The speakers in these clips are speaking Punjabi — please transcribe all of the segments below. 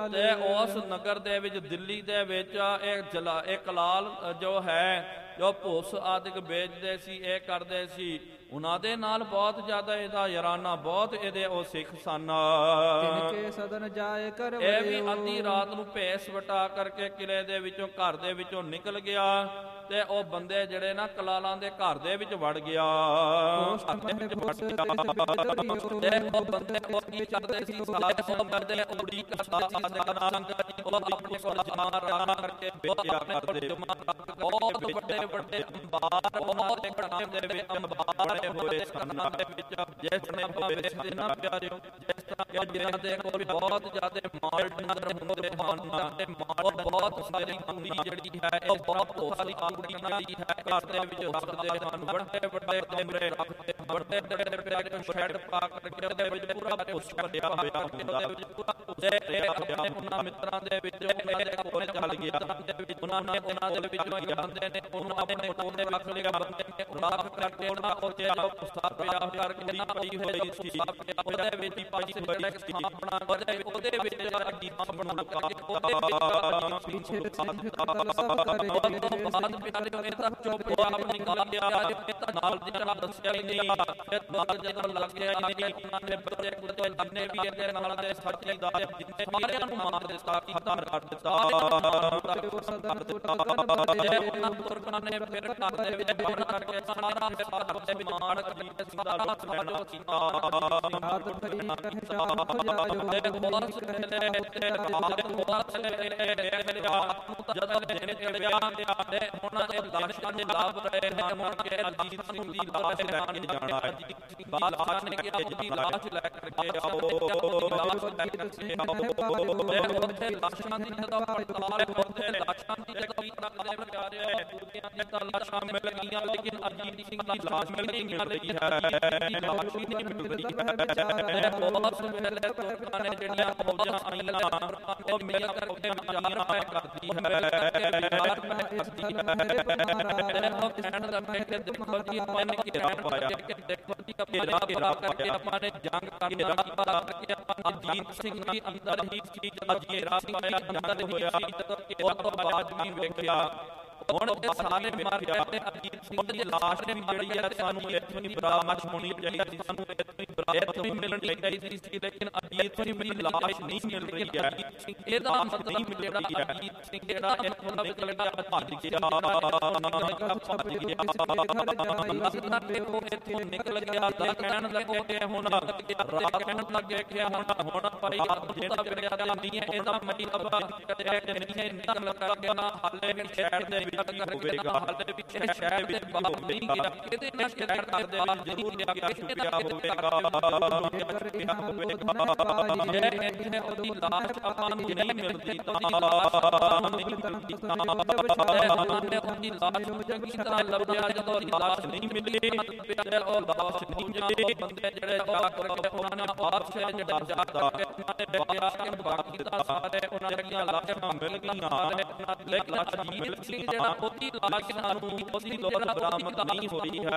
ਤੇ ਉਸ ਨਗਰ ਦੇ ਵਿੱਚ ਦਿੱਲੀ ਦੇ ਵਿੱਚ ਇਹ ਕਲਾਲ ਜੋ ਹੈ ਜੋ ਭੁੱਸ ਆਦਿਕ ਵੇਚਦੇ ਸੀ, ਇਹ ਕਰਦੇ ਸੀ। ਉਹਨਾਂ ਦੇ ਨਾਲ ਬਹੁਤ ਜ਼ਿਆਦਾ ਇਹਦਾ ਯਾਰਾਨਾ, ਬਹੁਤ ਇਹਦੇ ਉਹ ਸਿੱਖ ਸਨ। ਇਹ ਵੀ ਅੱਧੀ ਰਾਤ ਨੂੰ ਭੇਸ ਵਟਾ ਕਰਕੇ ਕਿਲੇ ਦੇ ਵਿੱਚੋਂ, ਘਰ ਦੇ ਵਿੱਚੋਂ ਨਿਕਲ ਗਿਆ ਤੇ ਉਹ ਬੰਦੇ ਜਿਹੜੇ ਨਾ ਕਲਾਲਾਂ ਦੇ ਘਰ ਦੇ ਵਿੱਚ ਵੜ ਗਿਆ। ਤੇ ਉਹ ਬੰਦੇ ਉਹ ਕੀ ਕਰਦੇ ਸੀ, ਸਾਰੇ ਬੰਦੇ ਉੜੀ ਉਹ ਆਪਣੇ ਕੋਲ ਜਮਾ ਕਰਕੇ ਵੇਚਿਆ ਕਰਦੇ। ਬਹੁਤ ਵੱਡੇ ਵੱਡੇ ਅੰਬਾਰ ਉਹਨਾਂ ਦੇ ਘਰਾਂ ਦੇ ਵਿੱਚ ਅੰਬਾਰ ਹੋਏ ਸਨ ਦੇ ਵਿੱਚ, ਜਿਸ ਤਰ੍ਹਾਂ ਵੇਚਦੇ ਨਾ ਪਿਆਰਿਓ, ਜਿਸ ਤਰ੍ਹਾਂ ਜਿਹਨਾਂ ਦੇ ਕੋਲ ਬਹੁਤ ਜ਼ਿਆਦਾ ਮਾਲ ਡੰਗਰ ਹੁੰਦੇ ਹਨ ਤੇ ਮਾਲ ਬਹੁਤ ਸਾਰੀ ਕੁੜੀ ਜਿਹੜੀ ਹੈ ਉਹ ਬਹੁਤ ਸਾਰੀ ਕੁੜੀ ਜਿਹੜੀ ਹੈ ਘਰ ਦੇ ਵਿੱਚ ਰੱਖਦੇ ਹਨ। ਵੱਡੇ ਵੱਡੇ ਕਮਰੇ ਰੱਖਦੇ, ਵੱਡੇ ਵੱਡੇ ਪਿਆਰੇ ਸ਼ੈਡ ਪਾ ਕਰਕੇ ਉਹਦੇ ਵਿੱਚ ਪੂਰਾ ਭੁੱਸ ਭਰਿਆ ਹੋਇਆ ਹੁੰਦਾ। ਉਹਨਾਂ ਮਿੱਤਰਾਂ ਦੇ ਵਿੱਚ ਉਹਨਾਂ ਦੇ ਕੋਲ ਚੱਲ ਗਿਆ, ਉਹਨਾਂ ਨੇ ਉਹਨਾਂ ਦੇ ਵਿੱਚੋਂ ਜਾਂਦੇ ਨੇ, ਉਹਨੂੰ ਆਪਣੇ ਕੋਲ ਰੱਖ ਲਿਆ। ਬੰਦੇ ਨੇ ਰੱਖ ਕਰਕੇ ਉਹਨਾਂ ਕੋਲ ਪੁਸਤਕ ਪਿਆ ਕਰਕੇ ਪਈ ਹੋਈ ਸੀ, ਉਹਦੇ ਵਿੱਚ ਹੀ ਪਾਈ ਹੋਈ ਸੀ ਆਪਣਾ, ਉਹਦੇ ਵਿੱਚ ਅਜੀਤ ਬਣਾ ਕੇ ਪਿੱਛੇ ਬਾਅਦ ਪਿਆਰੇ ਇਹ ਤਾਂ ਚੁੱਪ ਆਪ ਨਿਕਲ ਗਿਆ, ਨਾਲ ਜਿਹੜਾ ਦੱਸਿਆ ਹੀ ਨਹੀਂ। ਨਾਲ ਜਦੋਂ ਲੱਗ ਗਿਆ ਉਹਨਾਂ ਨੇ ਬੱਚੇ ਕੁੱਤੇ ਜਿੰਨੇ ਵੀ ਇਹਦੇ ਨਾਲ ਦੇ ਸਾਥੀਦਾਰ ਜਿੰਨੇ ਸਾਰਿਆਂ ਨੂੰ ਮਾਰ ਦਿੱਤਾ, ਖਤਮ ਕਰ ਦਿੱਤਾ। ਉਹਨਾਂ ਤੁਰਕਾਂ ਨੇ ਫਿਰ ਘਰ ਦੇ ਵਿੱਚ ਬੰਦ ਕਰਕੇ ਸਾਰਾ ਸਾਰਾ ਸਮਾਨ ਖਰੀਦ ਸਿੰਦਾ ਜੋ ਸੀਤਾ ਜਦੋਂ ਦਿਨ ਚੜਿਆ ਤੇ ਉਹਨਾਂ ਦੇ ਲਾਸ਼ਾਂ ਦੇ ਲੱਭ ਰਹੇ ਹਨ ਕਿ ਅਜੀਤ ਸਿੰਘ ਦੀ ਲਾਸ਼ ਲੈਣ ਜਾਣਾ ਹੈ। ਬਾਦਸ਼ਾਹ ਨੇ ਕਿਹਾ ਜੀ ਲਾਸ਼ ਲੈ ਕਰਕੇ ਆਓ, ਲਾਸ਼ ਲੈ ਕਰਕੇ ਆਓ। ਉੱਥੇ ਲਾਸ਼ਾਂ ਦੀ ਜਦੋਂ ਪੜਤਾਲ ਕਰਦੇ, ਲਾਸ਼ਾਂ ਦੀ ਜਦੋਂ ਕਰਦੇ ਵਿਚਾਰੇ ਦੂਜਿਆਂ ਦੀਆਂ ਤਾਂ ਲਾਸ਼ਾਂ ਮਿਲ ਗਈਆਂ, ਲੇਕਿਨ ਅਜੀਤ ਸਿੰਘ ਦੀ ਲਾਸ਼ ਮਿਲ ਨਹੀਂ ਰਹੀ ਹੈ, ਲਾਸ਼ ਹੀ ਨਹੀਂ ਮਿਲ ਰਹੀ ਹੈ। ਬਹੁਤ ਵੇਲੇ ਤੁਰਕਾਂ ਨੇ ਜਿਹੜੀਆਂ ਫੌਜਾਂ ਆਈਆਂ ਉਹ ਮਿਲ ਕਰਕੇ ਵਿਚਾਰ ਪੈ ਕਰਦੀ ਹੈ ਉਹ ਕਹਿਣ ਲੱਗੇ ਕਿ ਦੇਖੋ ਜੀ ਆਪਾਂ ਨੇ ਘੇਰਾ ਪਾਇਆ, ਦੇਖੋ ਜੀ ਘੇਰਾ ਕਰਕੇ ਆਪਾਂ ਨੇ ਜੰਗ ਕਰਕੇ ਅਜੀਤ ਸਿੰਘ ਦੀ ਅੰਦਰ ਹੀ ਸੀ, ਜਦੋਂ ਘੇਰਾ ਪਾਇਆ ਜੰਗ ਹੋਇਆ ਜਦੋਂ ਉਹ ਤੋਂ ਬਾਅਦ ਵੀ ਵੇਖਿਆ ਹੁਣ ਇਹ ਸਾਰੇ ਮਰ ਗਏ ਤੇ ਅਜੀਤ ਸਿੰਘ ਦੀ ਲਾਸ਼ ਵੀ ਜਿਹੜੀ ਹੈ ਸਾਨੂੰ ਇੱਥੋਂ ਹੀ ਬਰਾਮਦ ਹੋਣੀ ਚਾਹੀਦੀ, ਸਾਨੂੰ ਇੱਥੋਂ ਹੀ ਮਿਲਣੀ ਚਾਹੀਦੀ ਸੀ, ਲੇਕਿਨ ਅਜੀਤ ਸਿੰਘ ਦੀ ਲਾਸ਼ ਨਹੀਂ ਮਿਲ ਰਹੀ ਹੈ। ਇਹਦਾ ਮਤਲਬ ਨਹੀਂ ਮਿਲ ਰਹੀ ਹੈ ਅਜੀਤ ਸਿੰਘ ਜਿਹੜਾ ਇੱਥੋਂ ਨਿਕਲ ਗਿਆ ਭੱਜ ਗਿਆ, ਇੱਥੋਂ ਨਿਕਲ ਗਿਆ ਤਾਂ ਕਹਿਣ ਲੱਗੇ ਕਿ ਹੁਣ ਰਾਤ ਕਹਿਣ ਲੱਗੇ ਕਿ ਹੁਣ ਭਾਈ ਜਿਹੜਾ ਵਿੜਿਆ ਤੇ ਨਹੀਂ ਹੈ, ਇਹਦਾ ਮਤਲਬ ਨਹੀਂ ਨਿਕਲ ਕਰ ਨਾ ਹਾਲੇ ਵੀ ਸ਼ਹਿਰ ਦੇ ਹੋਵੇਗਾ, ਹਾਲੇ ਵੀ ਸ਼ਹਿਰ ਵਿੱਚ ਬਾਹਰ ਨਹੀਂ ਗਿਆ, ਇਹਦੇ ਨਾਲ ਸ਼ਹਿਰ ਕਰਦੇ ਜ਼ਰੂਰ ਲਿਆ ਗਿਆ ਛੁਪਿਆ ਹੋਵੇਗਾ। ਜੇ ਉਹਦੀ ਲਾਸ਼ ਆਪਾਂ ਨੂੰ ਨਹੀਂ ਮਿਲਦੀ ਤਾਂ ਉਹਦੀ ਲਾਸ਼ ਚੰਗੀ ਤਰ੍ਹਾਂ ਲੱਭਿਆ, ਜਦੋਂ ਉਹਦੀ ਲਾਸ਼ ਨਹੀਂ ਮਿਲੀ ਤੇ ਉਹ ਲਾਸ਼ ਨਹੀਂ ਮਿਲੀ, ਬੰਦੇ ਜਿਹੜੇ ਉਹਨਾਂ ਨੇ ਬਾਦਸ਼ਾਹ ਜਿਹੜਾ ਜਾਦਾ ਉਹਨਾਂ ਨੇ ਬਿਆਨ ਕੇ ਬਾਕੀ ਦਾ ਸਾਰੇ ਉਹਨਾਂ ਦੀਆਂ ਲਾਸ਼ਾਂ ਮਿਲ ਗਈਆਂ, ਲੇਕਿਨ ਅਜੀਤ ਸਿੰਘ ਜਿਹੜਾ ਉਹਦੀ ਲਾਸ਼ ਨੂੰ ਉਹਦੀ ਲੋੜ ਬਰਾਮਦ ਨਹੀਂ ਹੋਈ ਹੈ।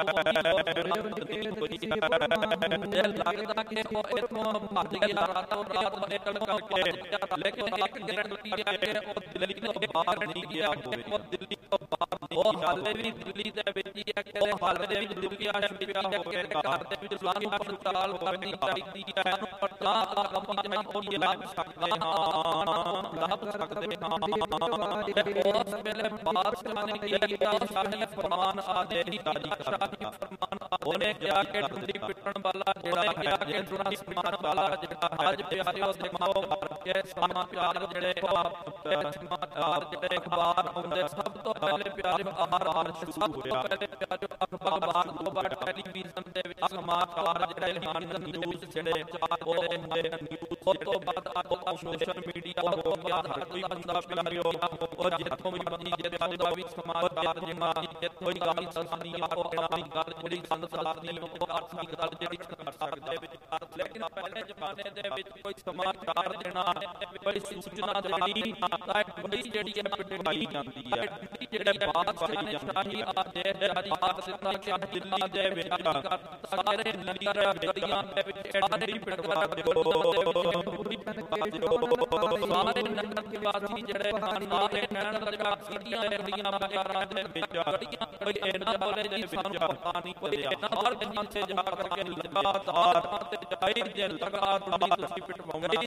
ਲੱਗਦਾ ਕਿ ਉਹ ਇੱਥੋਂ ਭੱਜ ਗਿਆ ਰਾਤੋਂ ਰਾਤ ਨਿਕਲ ਕਰਕੇ, ਲੇਕਿਨ ਇੱਕ ਗਰੰਟੀ ਹੈ ਕਿ ਉਹ ਦਿੱਲੀ ਤੋਂ ਬਾਹਰ ਨਹੀਂ ਗਿਆ ਹੋਵੇ, ਉਹ ਦਿੱਲੀ ਤੋਂ ਬਾਹਰ ਉਹ ਹਾਲੇ ਵੀ ਦਿੱਲੀ ਦੇ ਵਿੱਚ ਹੀ ਹੈ ਕਿ ਉਹ ਹਾਲੇ ਵੀ ਦੁਖੀਆ ਛੁਪਿਆ ਹੋਵੇਗਾ, ਘਰ ਦੇ ਵਿੱਚ ਲਾਸ਼ ਪੜਤਾਲ ਕਰਨੀ ਚਾਹੀਦੀ ਹੈ, ਪੜਤਾਲ ਕਰਨੀ ਉਹ ਲੱਭ ਸਕਦੇ ਹਾਂ, ਲੱਭ ਸਕਦੇ ਹਾਂ। ਉਸ ਵੇਲੇ ਬਾਦਸ਼ਾਹ ਨੇ ਕੀਤਾ ਸ਼ਾਹੀ ਫਰਮਾਨ ਆਦੇਸ਼ ਜਾਰੀ ਕਰ, ਸ਼ਾਹੀ ਫਰਮਾਨ ਉਹਨੇ ਕਿਹਾ ਕਿ ਡੁੰਡੀ ਪਿੱਟਣ ਵਾਲਾ ਜਿਹੜਾ ਹੈ ਕਿ ਡੁੰਡੀ ਸਮਾਨ ਵਾਲਾ ਜਿਹੜਾ ਅੱਜ ਪਿਆਰਿਓ ਦੇਖੋ ਕਿ ਸਮਾਂ ਪਿਆਰ ਜਿਹੜੇ ਸਮਾਚਾਰ ਜਿਹੜੇ ਅਖਬਾਰ ਆਉਂਦੇ ਸਭ ਤੋਂ ਪਹਿਲੇ ਪਿਆਰੇ ਅਖਬਾਰ ਸ਼ੁਰੂ ਹੋਇਆ, ਪਹਿਲੇ ਪਿਆਰੇ ਅਖਬਾਰ ਤੋਂ ਬਾਅਦ ਟੈਲੀਵਿਜ਼ਨ ਦੇ ਵਿੱਚ ਸਮਾਚਾਰ ਜਿਹੜੇ ਹਨ ਨਿਊਜ਼ ਜਿਹੜੇ ਉਹ ਹੁੰਦੇ ਨਿਊਜ਼ ਤੋਂ ਬਾਅਦ ਅੱਜ ਸੋਸ਼ਲ ਮੀਡੀਆ ਹੋ ਗਿਆ, ਹਰ ਕੋਈ ਬੰਦਾ ਪਿਆਰਿਓ ਉਹ ਜਿੱਥੋਂ ਵੀ ਮਰਜ਼ੀ ਜਿੱਥੋਂ ਦਾ ਵੀ ਸਮਾਚਾਰ ਜਿੰਨਾ ਜਿੱਥੋਂ ਹੀ ਗੱਲ ਦੱਸਣੀ ਉਹ ਆਪਣੀ ਗੱਲ ਜਿਹੜੀ ਸੰਦ ਦੱਸਣੀ ਉਹ ਆਪਣੀ ਗੱਲ ਜਿਹੜੀ ਕਰ ਸਕਦੇ ਵਿੱਚ, ਲੇਕਿਨ ਪਹਿਲੇ ਜ਼ਮਾਨੇ ਦੇ ਵਿੱਚ ਕੋਈ ਸਮਾਚਾਰ ਦੇਣਾ ਕੋਈ ਸੂਚਨਾ ਦੇਣੀ ਤਾਂ ਬੜੀ ਜਿਹੜੀ ਹੈ ਪਿਟਵਾਈ ਜਾਂਦੀ ਹੈ। ਜਿਹੜੇ ਬਾਦਸ਼ਾਹ ਨੇ ਸ਼ਾਹੀ ਆਦੇਸ਼ ਜਾਰੀ ਕਰ ਦਿੱਤਾ ਕਿ ਦਿੱਲੀ ਦੇ ਵਿੱਚ ਸਾਰੇ ਨਗਰ ਗਲੀਆਂ ਦੇ ਵਿੱਚ ਐਡੀ ਪਿਟਵਾ ਦਿਓ, ਪੂਰੀ ਸਾਰੇ ਨਗਰ ਨਿਵਾਸੀ ਜਿਹੜੇ ਹਨ ਸਾਰੇ ਨੈਣ ਲਗਾ ਸੀਟੀਆਂ ਲੱਗੀਆਂ ਬਾਜ਼ਾਰਾਂ ਦੇ ਵਿੱਚ ਕੋਈ ਇਹਨਾਂ ਬੋਲੇ ਜੀ ਸਾਨੂੰ ਪਤਾ ਨਹੀਂ ਪੜਿਆ ਹਰ ਦਿਨ ਸੇ ਜਾ ਕਰਕੇ ਲਗਾਤਾਰ ਤੇ ਜਾਈ ਜੇ ਲਗਾਤਾਰ ਤੁਸੀਂ ਪਿਟਵਾਉਣੀ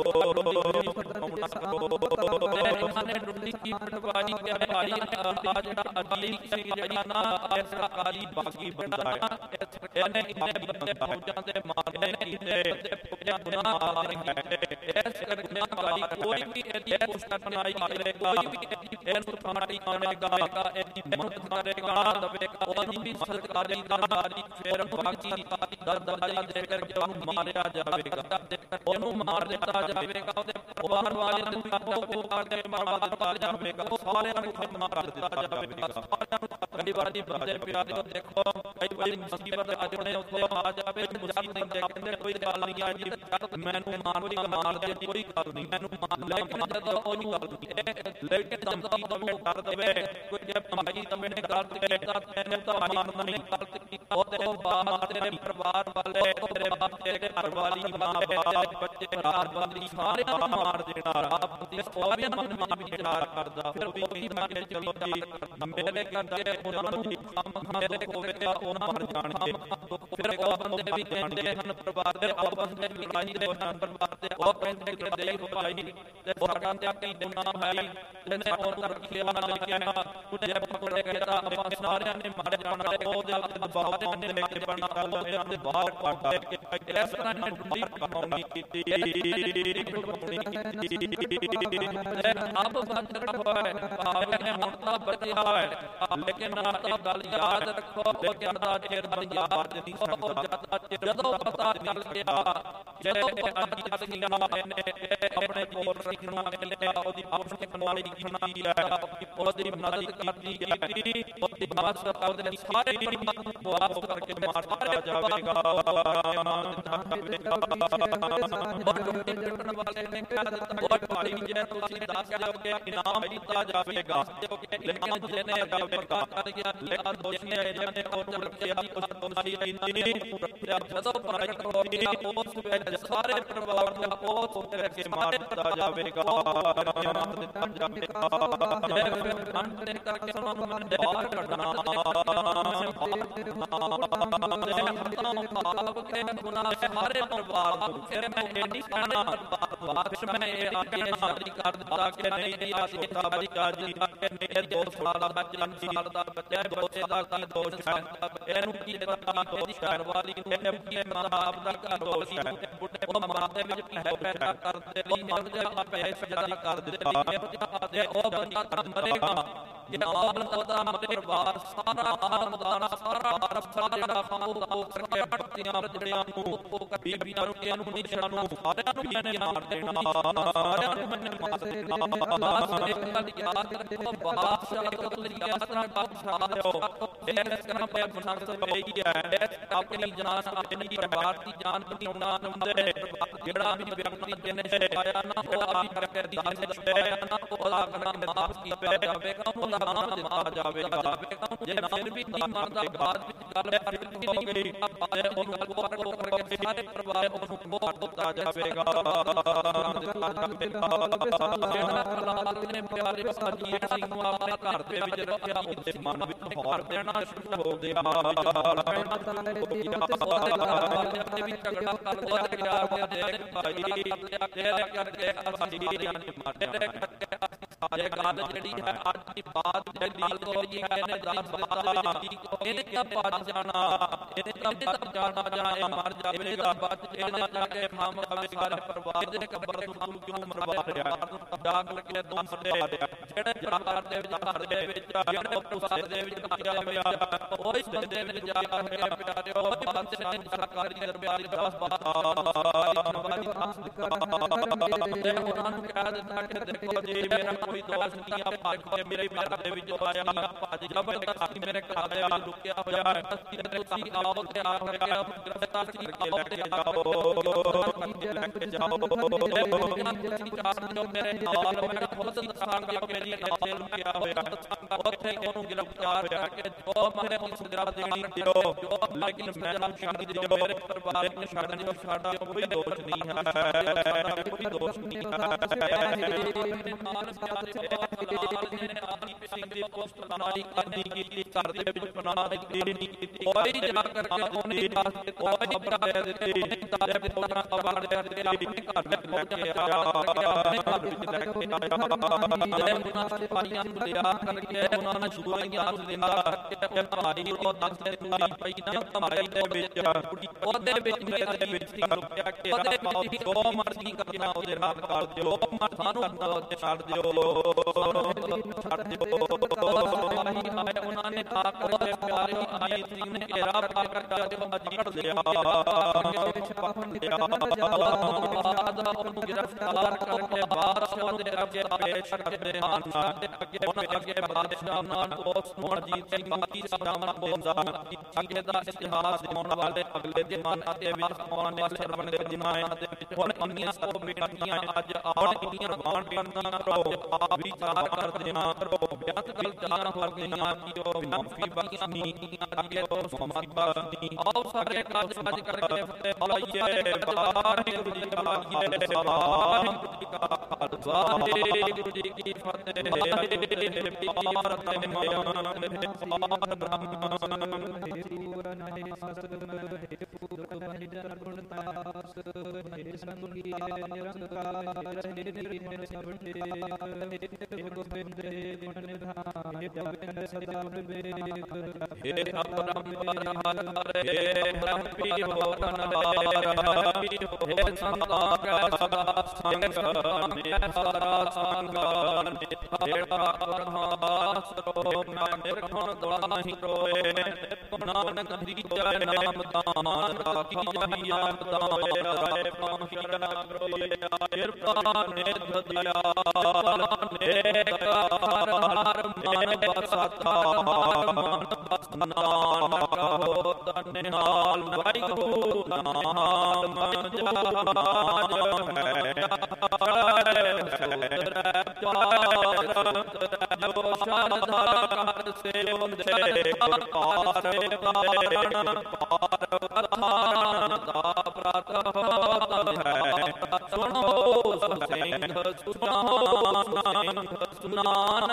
ਇਹਨਾਂ ਨੇ ਟੁੱਟੀ ਕੀ ਪਟਵਾਈ ਤੇ ਭਾਈ ਆ ਜਿਹੜਾ ਅਜੀਬ ਸਿੰਘ ਜਿਹੜਾ ਨਾ ਇਸ ਸਰਕਾਰੀ ਬਾਗੀ ਬੰਦਾ ਹੈ ਇਹਨੇ ਇੰਨੇ ਬੰਦੇ ਫੌਜਾਂ ਦੇ ਮਾਰਨੇ ਕੀਤੇ ਤੇ ਪੁੱਜਾ ਗੁਨਾਹ ਆ ਰਿਹਾ ਹੈ ਇਸ ਕਰਕੇ ਭਾਈ ਕੋਈ ਵੀ ਇਹਦੀ ਕੋਸ਼ਿਸ਼ ਬਣਾਈ ਕਰੇ ਕੋਈ ਵੀ ਇਹਨੂੰ ਥਾਣੀ ਆਣੇਗਾ ਇਹਦੀ ਮਿਹਨਤ ਕਰੇਗਾ ਦਵੇਗਾ ਉਹਨੂੰ ਵੀ ਸਰਕਾਰੀ ਦਾਰੀ ਫੇਰ ਬਾਗੀ ਦਾ ਦਰਜਾ ਦੇ ਕੇ ਉਹਨੂੰ ਮਾਰਿਆ ਜਾਵੇਗਾ ਉਹਨੂੰ ਮਾਰ ਦਿੱਤਾ ਜਾਵੇਗਾ ਉਹਦੇ ਪਰਿਵਾਰ ਵਾਲਿਆਂ ਨੂੰ ਵੀ ਕਰਕੇ ਮਾਰ ਦਿੱਤਾ ਜਾਵੇਗਾ ਸਾਰਿਆਂ ਨੂੰ ਖਤਮ ਕਰ ਦਿੱਤਾ ਜਾਵੇਗਾ ਸਾਰਿਆਂ ਨੂੰ ਕਈ ਵਾਰੀ ਬੰਦੇ ਪਿਆਰੇ ਦੇਖੋ ਕਈ ਵਾਰੀ ਮੁਸੀਬਤ ਆਪਣੇ ਉੱਤੇ ਆ ਜਾਵੇ ਮੁਸੀਬਤ ਨਹੀਂ ਦੇਖਦੇ ਕੋਈ ਗੱਲ ਨਹੀਂ ਆ ਜੀ ਮੈਨੂੰ ਮਾਰ ਦੇ ਕੋਈ ਗੱਲ ਨਹੀਂ ਮੈਨੂੰ ਮਾਰ ਲੈ ਜਦੋਂ ਉਹਨੂੰ ਗੱਲ ਨਹੀਂ ਲੇਕਿਨ ਧਮਕੀ ਦਵੇ ਡਰ ਦਵੇ ਕੋਈ ਜੇ ਭਾਈ ਤਮੇ ਨੇ ਗਲਤ ਕੀਤਾ ਤੈਨੂੰ ਤਾਂ ਮਾਰਨਾ ਨਹੀਂ ਗਲਤ ਕੀਤਾ ਉਹਦੇ ਬਾਅਦ ਤੇਰੇ ਪਰਿਵਾਰ ਵਾਲੇ ਤੇਰੇ ਬਾਪ ਤੇਰੇ ਘਰ ਵਾਲੀ ਮਾਂ ਬੱਚੇ ਰਾਤ ਬੰਦੀ ਸਾਰਿਆਂ ਨੂੰ ਮਾਰ ਦੇਣਾ ਆਪ ਦੀ ਸੋਭਿਆ ਮਨ ਵੀ ਵਿਚਾਰ ਕਰਦਾ ਫਿਰ ਵੀ ਮੈਂ ਕਿ ਚਲੋ ਜੀ ਮੇਰੇ ਕਰਦੇ ਉਹਨਾਂ ਨੂੰ ਕੰਮ ਮੇਰੇ ਹੋਵੇਗਾ ਉਹ ਮਰ ਜਾਣਗੇ ਫਿਰ ਉਹ ਬੰਦੇ ਵੀ ਕਹਿੰਦੇ ਹਨ ਪਰਿਵਾਰ ਦੇ ਆਪ ਬੰਦੇ ਲੜਾਈ ਦੇ ਉਹਨਾਂ ਪਰਿਵਾਰ ਦੇ ਉਹ ਕਹਿੰਦੇ ਕਿ ਦੇ ਹੋ ਭਾਈ ਤੇ ਸਾਡਾ ਤੇ ਕਈ ਗੁਨਾਹ ਹੈ ਜਿਹਨੇ ਉਹ ਰੱਖਿਆ ਨਾ ਲਿਖਿਆ ਕੁਝ ਜੇ ਪਕੜੇ ਗਏ ਤਾਂ ਆਪਾਂ ਸਾਰਿਆਂ ਨੇ ਮਰ ਜਾਣਾ ਉਹਦੇ ਉੱਤੇ ਦਬਾਅ ਪਾਉਂਦੇ ਲੈ ਕੇ ਬਣਾ ਇਹਨਾਂ ਦੇ ਬਾਹਰ ਕੱਢ ਕੇ ਇਸ ਤਰ੍ਹਾਂ ਨੇ ਡੁੱਡੀ ਪਕਾਉਣੀ ਕੀਤੀ ਆਪ ਬੰਦਰ ਹੋਇਆ ਭਾਵੇਂ ਹੁਣ ਤਾਂ ਬਚਿਆ ਹੈ ਲੇਕਿਨ ਨਾ ਤਾਂ ਗੱਲ ਯਾਦ ਰੱਖੋ ਉਹ ਕਹਿੰਦਾ ਚਿਰ ਦਾ ਯਾਦ ਨਹੀਂ ਸਕਦਾ ਜਦੋਂ ਪਤਾ ਚੱਲ ਗਿਆ ਜਦੋਂ ਅੱਜ ਅਸੀਂ ਨੇ ਆਪਣੇ ਕੋਲ ਰੱਖਣਾ ਲਿਆ ਉਹਦੀ ਪੋਸ਼ਣ ਕਰਵਾਈ ਕੀਤੀ ਹੈ ਉਹਦੀ ਮਦਦ ਕਰਦੀ ਕੀਤੀ ਉਹਦੀ ਮਦਦ ਉਹਦੇ ਸਾਰੇ ਵਾਪਸ ਕਰਕੇ ਮਾਰ ਦਿੱਤਾ ਜਾਵੇਗਾ ਵਾਲੇ ਨੇ ਕਹਿ ਦਿੱਤਾ ਉਹ ਭਾਈ ਜੇ ਤੁਸੀਂ ਦੱਸ ਦਿਓਗੇ ਇਨਾਮ ਦਿੱਤਾ ਜਾਵੇਗਾ ਲੇਕਿਨ ਜਿਹਨੇ ਜਾਵੇਗਾ ਕਰ ਗਿਆ ਲੇਕਿਨ ਦੋਸ਼ੀ ਹੈ ਜਿਹਨੇ ਉਹ ਰੱਖਿਆ ਉਸ ਤੋਂ ਨਹੀਂ ਜਦੋਂ ਪ੍ਰਗਟ ਹੋ ਗਿਆ ਉਸ ਵੇਲੇ ਸਾਰੇ ਪਰਿਵਾਰ ਦਾ ਉਸ ਉੱਤੇ ਕੇ ਮਾਰ ਦਿੱਤਾ ਜਾਵੇਗਾ ਦਿੱਤਾ ਜਾਵੇਗਾ ਅੰਤ ਕਰਕੇ ਸਾਨੂੰ ਬਾਹਰ ਕੱਢਣਾ ਸਾਰੇ ਪਰਿਵਾਰ ਨੂੰ ਫਿਰ ਮੈਂ ਇਹ ਨਹੀਂ ਕਹਿਣਾ ਬਾਅਦ ਮੈਂ ਇਹ ਆਗੇ ਸਾਰੀ ਕਰ ਦਿੱਤਾ ਕਿ ਨਹੀਂ ਜੀ ਆ ਛੋਟਾ ਬੱਚਾ ਜੀ ਕਿ ਨਹੀਂ 2 ਸਾਲ ਦਾ ਬੱਚਾ 3 ਸਾਲ ਦਾ ਬੱਚਾ ਬੱਚੇ ਦਾ ਕੀ ਦੋਸ਼ ਹੈ ਇਹਨੂੰ ਕੀ ਪਤਾ ਦੋਸ਼ ਘਰ ਵਾਲੀ ਨੂੰ ਕੀ ਆਪ ਦਾ ਘਰ ਦੋਸ਼ ਹੈ ਬੁੱਢੇ ਉਹ ਮਾਰਦੇ ਵਿੱਚ ਪੈਦਾ ਕਰਦੇ ਲਈ ਮਰ ਜਾ ਪੈਸੇ ਜਲਦੀ ਕਰ ਦਿੱਤੇ ਉਹ ਬੰਦਾ ਮਰੇਗਾ ਜੇ ਆਪ ਦਾ ਪਰਿਵਾਰ ਸਾਰਾ ਆਮਦਾਨਾ ਸਾਰਾ ਅਰਫਾ ਜਿਹੜਾ ਖਾਓ ਕਰਕੇ ਪੱਤੀਆਂ ਜਿਹੜਿਆਂ ਨੂੰ ਬੀਬੀਆਂ ਨੂੰ ਨਿਸ਼ਾਨਾਂ ਨੂੰ ਸਾਰਿਆਂ ਨੂੰ ਇਹਨੇ ਮਾਰ ਦੇਣਾ ਸਾਰਿਆਂ ਨੂੰ ਇਹਨੇ ਮਾਰ ਦੇਣਾ ਇੱਕ ਗੱਲ ਯਾਦ ਰੱਖੋ ਬਾਦਸ਼ਾਹ ਕਤਲ ਇਸ ਤਰ੍ਹਾਂ ਬਾਦਸ਼ਾਹ ਦਿਓ ਇਸ ਤਰ੍ਹਾਂ ਪੈ ਮਨਸਬ ਰਹੀ ਹੈ ਆਪਣੀ ਜਾਨ ਆਪਣੀ ਪਰਿਵਾਰ ਦੀ ਜਾਨ ਬਚਾਉਣਾ ਚਾਹੁੰਦੇ ਜਿਹੜਾ ਵੀ ਵਿਅਕਤੀ ਨੇ ਆਇਆ ਨਾ ਉਹ ਆਪ ਕਰਕੇ ਦਾਨ ਦਿੱਤਾ ਨਾ ਉਹਦਾ ਨਾਮ ਮਾਫ ਕੀਤਾ ਜਾਵੇਗਾ ਉਹਦਾ ਨਾਮ ਦਿੱਤਾ ਜਾਵੇਗਾ ਜੇ ਫਿਰ ਵੀ ਨਹੀਂ ਮੰਨਦਾ ਬਾਅਦ ਵਿੱਚ ਗੱਲ ਫਿਰ ਹੋ ਗਈ ਉਹਨੂੰ ਕੋਰ ਕਰਕੇ ਸਾਰੇ ਪਰਿਵਾਰ ਉਹਨੂੰ ਬਹੁਤ ਦਿੱਤਾ ਜਾਵੇਗਾ ਨੇ ਪਿਆਰੇ ਅਜੀਤ ਸਿੰਘ ਨੂੰ ਆਪਣੇ ਘਰ ਦੇ ਵਿੱਚ ਰੱਖਿਆ ਉਹਦੇ ਮਨ ਵਿੱਚ ਹੌਰ ਪੈਣਾ ਸ਼ੁਰੂ ਹੋ ਗਿਆ ਉਹਦੇ ਵੀ ਝਗੜਾ ਕਰਦੇ ਗਿਆ ਦੇਖ ਭਾਈ ਤੇਰੇ ਕਰਕੇ ਅਸੀਂ ਜਾਨੇ ਮਾਰੇ ਇਹ ਗੱਲ ਜਿਹੜੀ ਹੈ ਅੱਜ ਦੀ ਬਾਤ ਜਿਹੜੀ ਕੋਲੀ ਇਹਨੇ ਦੱਸ ਦਿੱਤਾ ਇਹਨੇ ਕਿਆ ਭੱਜ ਜਾਣਾ ਇਹਨੇ ਤਾਂ ਭੱਜ ਜਾਣਾ ਜਾਂ ਇਹ ਮਰ ਜਾਵੇਗਾ ਬਚ ਇਹਨੇ ਜਾ ਕੇ ਮਾਮ ਸਾਰੇ ਪਰਿਵਾਰ ਦੇ ਕਬਰ ਨੂੰ ਕਿਉਂ ਮਰਵਾ ਰਿਹਾ ਡਾਕ ਲਗੇ ਦੂਸਰੇ ਜਿਹੜੇ ਜਾਕਾਰ ਦੇ ਵਿੱਚ ਘਰ ਦੇ ਵਿੱਚ ਜਿਹੜੇ ਪੁੱਛੇ ਦੇ ਵਿੱਚ ਰੱਖਿਆ ਹੋਇਆ ਉਹ ਇਸ ਬੰਦੇ ਨੇ ਜਾ ਕੇ ਪਿਆਰੇ ਉਹ ਬੰਦ ਨੇ ਸਰਕਾਰੀ ਦਰਬਾਰੀ 10 ਬਾਤ ਉਹਨਾਂ ਨੂੰ ਕਹਿ ਦਿੱਤਾ ਕਿ ਦੇਖੋ ਜੀ ਮੇਰਾ ਕੋਈ ਦੋਸ਼ ਨਹੀਂ ਆ ਭੱਜ ਕੇ ਮੇਰੇ ਘਰ ਦੇ ਵਿੱਚ ਆਇਆ ਭੱਜ ਜ਼ਬਰਦਸਤੀ ਮੇਰੇ ਘਰ ਦੇ ਵਿੱਚ ਲੁਕਿਆ ਹੋਇਆ ਹੈ ਤੁਸੀਂ ਆਓ ਤੇ ਆ ਕਰਕੇ ਗ੍ਰਿਫਤਾਰ ਕਰਕੇ ਲੈ ਕੇ ਜਾਓ ਮੇਰੇ ਨਾਲ ਮੈਂ ਖੁਦ ਦੱਸਾਂਗਾ ਮੇਰੀ ਇੱਥੇ ਲੁਕਿਆ ਹੋਇਆ ਉੱਥੇ ਉਹਨੂੰ ਗ੍ਰਿਫਤਾਰ ਕਰਕੇ ਜੋ ਮੇਰੇ ਨੂੰ ਸਜ਼ਾ ਦੇਣੀ ਦਿਓ ਲੇਕਿਨ ਮੈਨੂੰ ਛੱਡ ਦਿਓ ਮੇਰੇ ਪਰਿਵਾਰ ਨੂੰ ਛੱਡ ਦਿਓ ਸਾਡਾ ਕੋਈ ਦੋਸ਼ ਨਹੀਂ ਹੈ ਕੋਈ ਦੋਸ਼ ਨਹੀਂ ਹੈ ਨਾਲ ਆਪਣੀ ਸਿੰਘ ਦੀ ਪੋਸਟ ਬਣਾਈ ਕਰਨੀ ਕੀਤੀ ਘਰ ਦੇ ਵਿੱਚ ਬਣਾ ਦਿੱਤੀ ਨਹੀਂ ਕੀਤੀ ਕੋਈ ਜਾ ਕਰਕੇ ਉਹਨੇ ਵਾਸਤੇ ਕੋਈ ਖਬਰ ਦੇ ਦਿੱਤੀ ਤਾਰੇ ਪੋਸਟਾਂ ਕਵਰ ਦੇ ਦਿੱਤੇ ਆਪਣੇ ਘਰ ਵਿੱਚ ਪਹੁੰਚਿਆ ਆਪਣੇ ਘਰ ਵਿੱਚ ਲੈ ਕੇ ਆਇਆ ਉਹਨਾਂ ਦੇ ਭਾਈਆਂ ਨੂੰ ਲਿਆ ਕਰਕੇ ਉਹਨਾਂ ਨੇ ਸ਼ੁਰੂਆਤ ਦਿੰਦਾ ਕਿ ਭਾਈ ਉਹ ਦੱਸਦੇ ਤੁਸੀਂ ਪਈ ਨਾ ਭਾਈ ਦੇ ਵਿੱਚ ਉਹਦੇ ਵਿੱਚ ਮੇਰੇ ਵਿੱਚ ਸੀ ਰੁਕਿਆ ਕਿ ਉਹਦੇ ਵਿੱਚ ਜੋ ਮਰਜ਼ੀ ਕਰਨਾ ਉਹਦੇ ਨਾਲ ਕਰ ਦਿਓ ਸਾਨੂੰ ਛੱਡ ਦਿਓ ਛੱਡ ਦਿਓ ਉਹਨਾਂ ਨੇ ਤਾਂ ਕਰਕੇ ਪਿਆਰੇ ਆਏ ਸਿੰਘ ਨੇ ਘੇਰਾ ਪਾ ਕਰਕੇ ਜਦੋਂ ਮਜੀੜ ਲਿਆ ਉਹਨੂੰ ਗ੍ਰਿਫਤਾਰ ਕਰਕੇ ਬਾਦਸ਼ਾਹ ਦੇ ਅੱਗੇ ਪੇਸ਼ ਕਰਦੇ ਹਨ ਅੱਗੇ ਬਾਦਸ਼ਾਹ ਨਾਲ ਉਸ ਨੂੰ ਅਜੀਤ ਸਿੰਘ ਮੱਕੀ ਸਦਾਮਾ ਬੋਲਦਾ ਅੱਗੇ ਦਾ ਇਤਿਹਾਸ ਦਿਖਾਉਣ ਵਾਲੇ ਅਗਲੇ ਦਿਨਾਂ ਦੇ ਵਿੱਚ ਆਉਣ ਵਾਲੇ ਸਰਵਣ ਦੇ ਦਿਨਾਂ ਦੇ ਵਿੱਚ ਹੁਣ ਇੰਨੀਆਂ ਸਭ ਬੇਟੀਆਂ ਅੱਜ ਆਉਣ ਇੰਨੀਆਂ ਗਾਣ ਬੇਟੀਆਂ ਕਰੋ ਵਿਚਾਰ ਕਰਦੇ ਨਾ ਕਰੋ ਬਿਆਨ ਵਿਚਾਰ ਕਰਦੇ ਨਾ ਕਿ ਉਹ ਮਾਫੀ ਬਖਸ਼ਣੀ ਅੱਗੇ ਤੋਂ ਸਮਾਜ ਬਖਸ਼ਣੀ ਆਓ ਸਾਰੇ ਕਾਜ ਸਾਜ ਕਰਕੇ ਫਤਿਹ ਬੁਲਾਈਏ ਵਾਹਿਗੁਰੂ ਜੀ ਕਾ ਖਾਲਸਾ ਵਾਹਿਗੁਰੂ ਜੀ ਕਾ ਖਾਲਸਾ ਵਾਹਿਗੁਰੂ ਜੀ ਕੀ ਫਤਿਹ ਨਾਨਕ ਦੀ ਜੈ ਨਾਮ ਦਾਨ ਰਾਖੀ ਜਹੀ ਆਪ ਦਾਵੇ ਰਾਏ ਪਾਸ਼ੀਰਾ ਕਰੋਏ ਕਿਰਪਾ ਨਿਧ ਦਿਆਲ ਨੇਕ ਹਰ ਹਰ ਮਨ ਬਸਤਾ ਮਨ ਬਸ ਨਾਨਕ ਹੋ ਤਨ ਨਾਲ ਵਾਹਿਗੁਰੂ ਨਾਮ ਜਪਾਜ ਜੋ ਸ਼ਰਧਾ ਕਰ ਸੇਵੰਦੇ ਪਾਰ ਪਾਰ ਦਾ ਪ੍ਰਤ ਹੈ ਸੁਣੋ ਸਿੰਘ ਸੁਨਾਨ